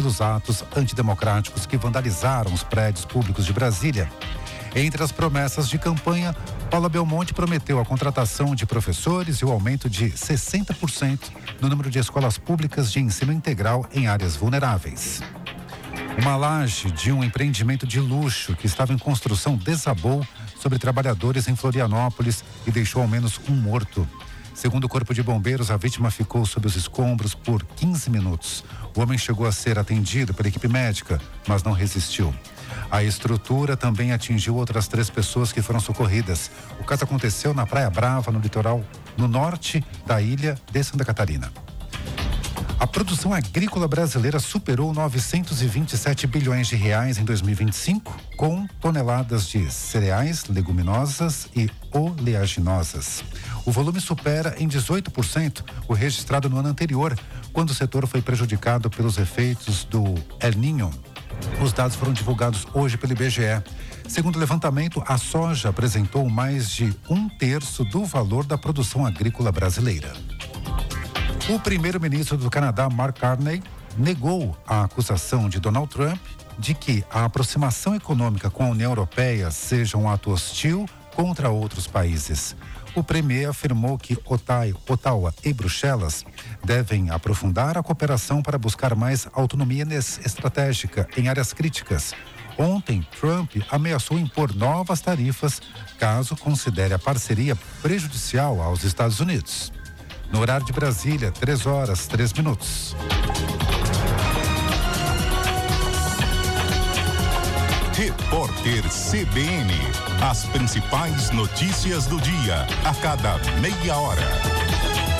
pelos atos antidemocráticos que vandalizaram os prédios públicos de Brasília. Entre as promessas de campanha, Paula Belmonte prometeu a contratação de professores e o aumento de 60% no número de escolas públicas de ensino integral em áreas vulneráveis. Uma laje de um empreendimento de luxo que estava em construção desabou sobre trabalhadores em Florianópolis e deixou ao menos um morto. Segundo o Corpo de Bombeiros, a vítima ficou sob os escombros por 15 minutos. O homem chegou a ser atendido pela equipe médica, mas não resistiu. A estrutura também atingiu outras 3 pessoas que foram socorridas. O caso aconteceu na Praia Brava, no litoral, no norte da ilha de Santa Catarina. A produção agrícola brasileira superou 927 bilhões de reais em 2025, com toneladas de cereais, leguminosas e oleaginosas. O volume supera em 18% o registrado no ano anterior, quando o setor foi prejudicado pelos efeitos do El Niño. Os dados foram divulgados hoje pelo IBGE. Segundo o levantamento, a soja apresentou mais de 1/3 do valor da produção agrícola brasileira. O primeiro-ministro do Canadá, Mark Carney, negou a acusação de Donald Trump de que a aproximação econômica com a União Europeia seja um ato hostil contra outros países. O premier afirmou que Ottawa e Bruxelas devem aprofundar a cooperação para buscar mais autonomia estratégica em áreas críticas. Ontem, Trump ameaçou impor novas tarifas caso considere a parceria prejudicial aos Estados Unidos. No horário de Brasília, 3h03. Repórter CBN. As principais notícias do dia, a cada meia hora.